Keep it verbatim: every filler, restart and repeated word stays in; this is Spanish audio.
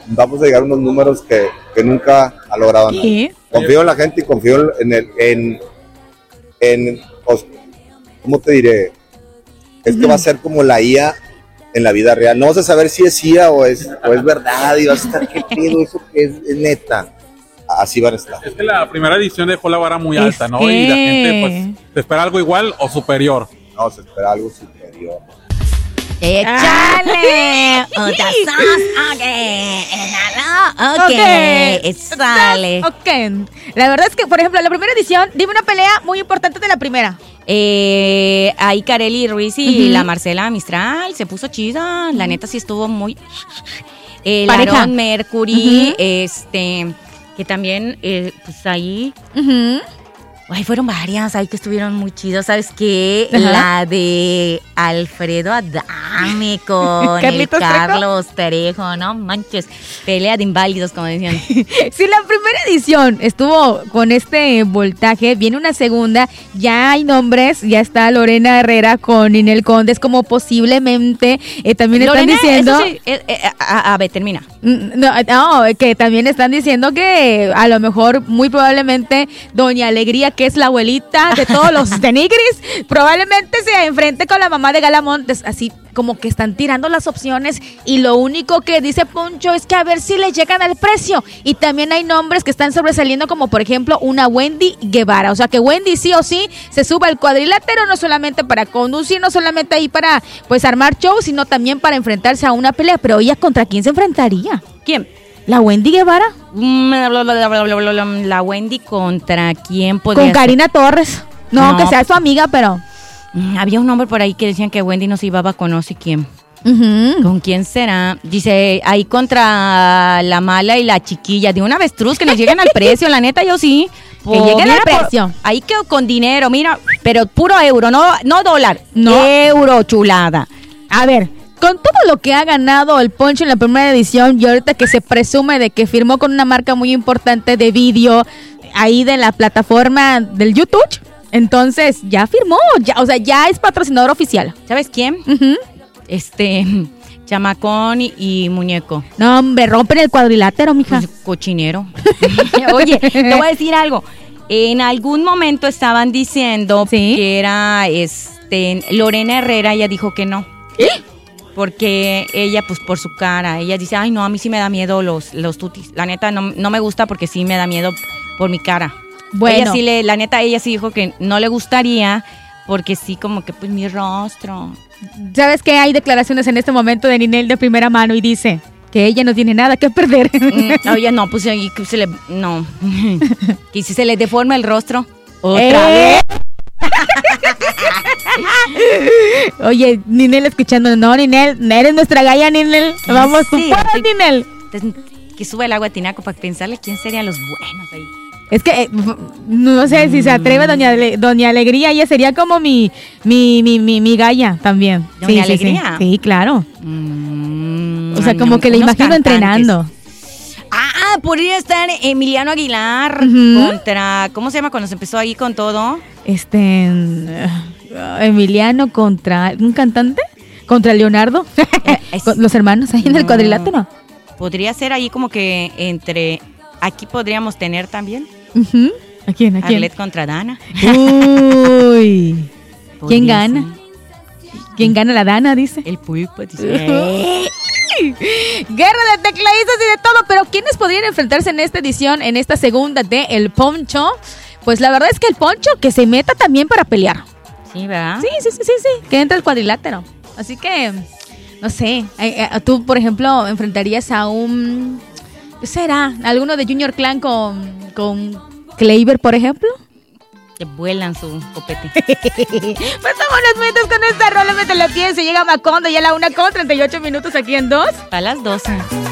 vamos a llegar a unos números que, que nunca ha logrado nadie. Confío en la gente y confío en el, en, en, os, ¿cómo te diré? Es que uh-huh. va a ser como la I A en la vida real. No vas a saber si es I A o es, o es verdad y vas a estar, ¿qué pedo? Eso que es, es neta. Así van a estar. Es que la primera edición dejó la vara muy alta, es ¿no? Que... Y la gente, pues, se espera algo igual o superior. No, se espera algo superior. ¡Échale! ¡Otra sos! ¡Ok! ¡Ok! ¡Sale! Ok. La verdad es que, por ejemplo, la primera edición, dime una pelea muy importante de la primera. Eh, ahí Kareli Ruiz y uh-huh. la Marcela Mistral se puso chida. La neta sí estuvo muy... El Aaron Mercury, uh-huh. este... que también, eh, pues ahí... Uh-huh. Ay, fueron varias, ahí que estuvieron muy chidos. ¿Sabes qué? Uh-huh. La de Alfredo Adame con el Carlos Trejo, no manches. Pelea de inválidos, como decían. Si la primera edición estuvo con este voltaje, viene una segunda, ya hay nombres, ya está Lorena Herrera con Ninel Condes, como posiblemente eh, también Lorena, están diciendo... Eso sí, eh, eh, a, a ver, termina. No, no, que también están diciendo que a lo mejor, muy probablemente, Doña Alegría, que es la abuelita de todos los Tenigris, probablemente se enfrente con la mamá de Gala Montes, así como que están tirando las opciones y lo único que dice Poncho es que a ver si le llegan al precio. Y también hay nombres que están sobresaliendo, como por ejemplo una Wendy Guevara, o sea que Wendy sí o sí se suba al cuadrilátero, no solamente para conducir, no solamente ahí para pues armar show, sino también para enfrentarse a una pelea. Pero ella, ¿contra quién se enfrentaría? ¿Quién? ¿La Wendy Guevara? La Wendy contra quién podría Con Karina ser? Torres. No, no, que sea su amiga, pero... Había un nombre por ahí que decían que Wendy no se iba con no sé quién. Uh-huh. ¿Con quién será? Dice, ahí contra la mala y la chiquilla. De un avestruz que nos lleguen al precio, la neta, yo sí. Que oh, lleguen al precio. Por, ahí quedó con dinero, mira, pero puro euro, no, no dólar. No. Euro, chulada. A ver, con todo lo que ha ganado el Poncho en la primera edición y ahorita que se presume de que firmó con una marca muy importante de vídeo ahí de la plataforma del YouTube, entonces ya firmó, ya, o sea, ya es patrocinador oficial. ¿Sabes quién? Uh-huh. Este, Chamacón y, y Muñeco. No, hombre, rompen el cuadrilátero, mija. Pues, cochinero. Oye, te voy a decir algo. En algún momento estaban diciendo ¿sí? que era este Lorena Herrera, ella dijo que no. ¿Eh? Porque ella, pues por su cara, ella dice, ay no, a mí sí me da miedo los, los tutis. La neta no, no me gusta porque sí me da miedo por mi cara. Bueno. Ella sí le, la neta, ella sí dijo que no le gustaría porque sí como que pues mi rostro. ¿Sabes qué? Hay declaraciones en este momento de Ninel de primera mano y dice que ella no tiene nada que perder. Mm, oye, no, pues ahí se le, no. Que si se le deforma el rostro. Otra ¿Eh? vez. Oye, Ninel escuchando, no, Ninel, eres nuestra galla, Ninel. Vamos, sí, tú puedes, Ninel. Que sube el agua a tinaco para pensarle quién serían los buenos ahí. Es que, eh, no sé mm. si se atreve Doña, Ale- Doña Alegría, ella sería como mi mi mi mi, mi galla también. ¿Doña sí, Alegría? Sí, sí, claro. Mm, o sea, como que le imagino cantantes. Entrenando. Ah, podría estar Emiliano Aguilar uh-huh. contra, ¿cómo se llama cuando se empezó ahí con todo? Este, uh, Emiliano contra, ¿un cantante? ¿Contra Leonardo? Eh, es, Los hermanos ahí no, en el cuadrilátero. Podría ser ahí como que entre, aquí podríamos tener también. Uh-huh. ¿A quién? ¿A quién? Arlet contra Dana. Uy. ¿Quién gana? Ser. ¿Quién gana la Dana, dice? El pulpo, dice. Guerra de tecladistas y de todo, pero ¿quiénes podrían enfrentarse en esta edición, en esta segunda de El Poncho? Pues la verdad es que el Poncho que se meta también para pelear. Sí, ¿verdad? Sí, sí, sí, sí, sí. Que entra el cuadrilátero. Así que, no sé, tú, por ejemplo, enfrentarías a un... ¿Qué será? ¿Alguno de Junior Clan con, con Kleiber, por ejemplo? Que vuelan su copete. Pues vámonos, metas con esta rola, métele la piensa. Llega Macondo ya a la una con treinta y ocho minutos aquí en dos. A las doce.